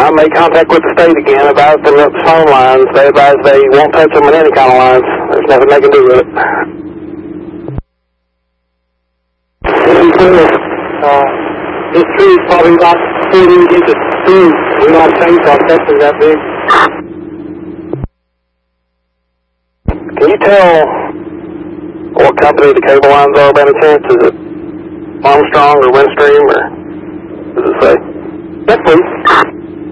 I made contact with the state again, advised them up the phone lines. They advised they won't touch them on any kind of lines. There's nothing they can do with it. This tree is probably about 40 inches through. We don't have chainsaw sections that big. Can you tell what company the cable lines are by any chance? Is it Armstrong or Windstream, or does it say? Yes, please.